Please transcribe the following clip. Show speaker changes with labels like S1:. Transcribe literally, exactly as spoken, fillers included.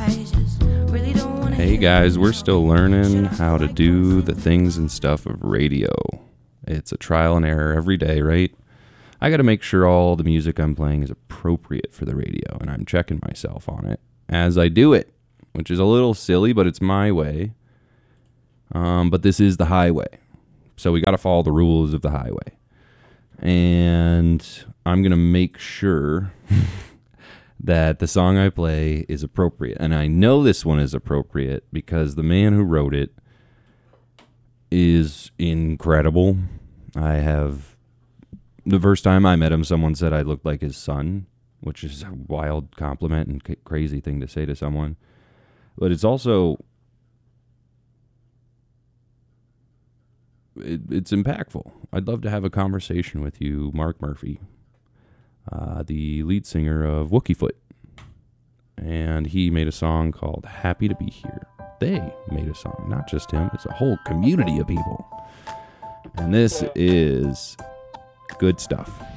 S1: Hey guys, we're still learning how to do the things and stuff of radio. It's a trial and error every day, right? I got to make sure all the music I'm playing is appropriate for the radio, and I'm checking myself on it as I do it, which is a little silly, but it's my way. Um, but this is the highway, so we got to follow the rules of the highway. And I'm going to make sure that the song I play is appropriate. And I know this one is appropriate because the man who wrote it is incredible. I have, the first time I met him, someone said I looked like his son, which is a wild compliment and c- crazy thing to say to someone. But it's also, it, it's impactful. I'd love to have a conversation with you, Mark Murphy. Uh, the lead singer of Wookiefoot. And he made a song called Happy to Be Here. They made a song, not just him, it's a whole community of people. And this is good stuff.